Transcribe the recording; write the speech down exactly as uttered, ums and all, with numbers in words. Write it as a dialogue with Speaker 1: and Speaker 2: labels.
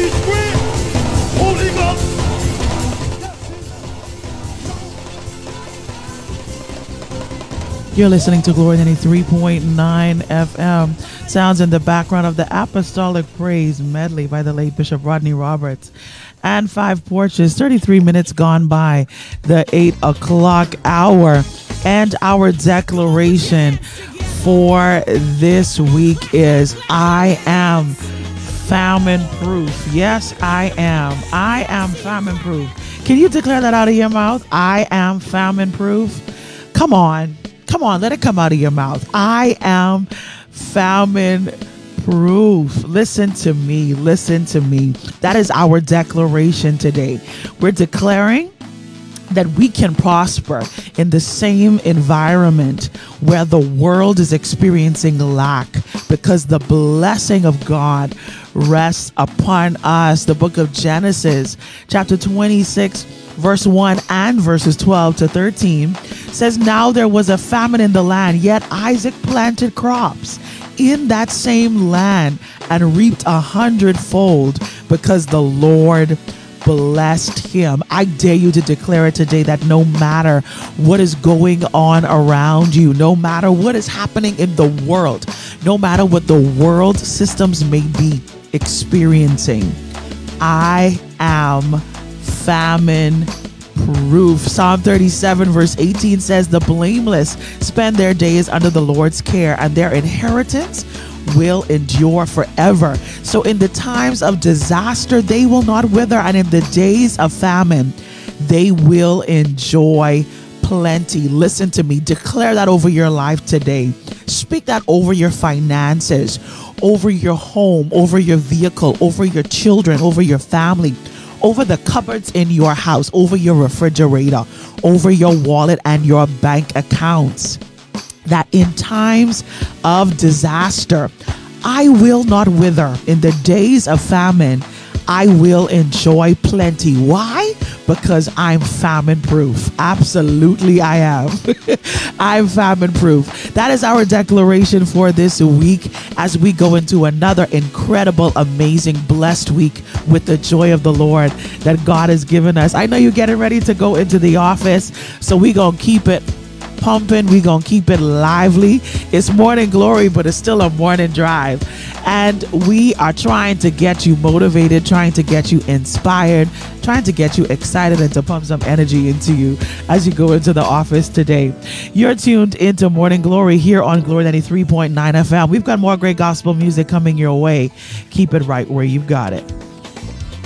Speaker 1: Holy Ghost.
Speaker 2: You're listening to Glory ninety-three point nine F M. Sounds in the background of the Apostolic Praise medley by the late Bishop Rodney Roberts. And Five Porches, thirty-three minutes gone by the eight o'clock hour. And our declaration for this week is, I am famine proof. Yes, I am. I am famine proof. Can you declare that out of your mouth? I am famine proof. Come on. Come on, let it come out of your mouth. I am famine proof. Listen to me. Listen to me. That is our declaration today. We're declaring that we can prosper in the same environment where the world is experiencing lack, because the blessing of God rests upon us. The book of Genesis, chapter twenty-six, verse one and verses twelve to thirteen says, now there was a famine in the land, yet Isaac planted crops in that same land and reaped a hundredfold, because the Lord blessed him. I dare you to declare it today that no matter what is going on around you, no matter what is happening in the world, no matter what the world systems may be experiencing, I am famine proof. Psalm thirty-seven verse eighteen says, the blameless spend their days under the Lord's care, and their inheritance will endure forever. So in the times of disaster, they will not wither, and in the days of famine, they will enjoy plenty. Listen to me. Declare that over your life today. Speak that over your finances, over your home, over your vehicle, over your children, over your family, over the cupboards in your house, over your refrigerator, over your wallet and your bank accounts. That in times of disaster, I will not wither. In the days of famine, I will enjoy plenty. Why? Because I'm famine proof. Absolutely, I am. I'm famine proof. That is our declaration for this week as we go into another incredible, amazing, blessed week with the joy of the Lord that God has given us. I know you're getting ready to go into the office, so we're going to keep it pumping. We're going to keep it lively. It's morning glory, but it's still a morning drive. And we are trying to get you motivated, trying to get you inspired, trying to get you excited and to pump some energy into you as you go into the office today. You're tuned into Morning Glory here on Glory ninety-three point nine F M. We've got more great gospel music coming your way. Keep it right where you've got it.